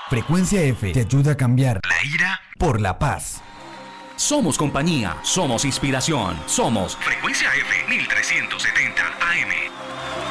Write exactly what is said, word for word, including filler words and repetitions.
Frecuencia F te ayuda a cambiar la ira por la paz. Somos compañía, somos inspiración, somos Frecuencia F mil trescientos setenta A M.